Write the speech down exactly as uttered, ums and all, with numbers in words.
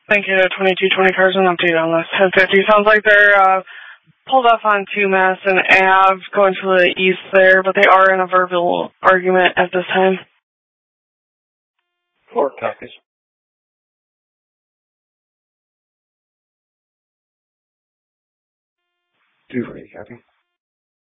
Thank you. twenty-two twenty cars, an update on this. ten fifty sounds like they're uh, pulled off on two Mass and Ave going to the east there, but they are in a verbal argument at this time. Four copies. Two ready, copy.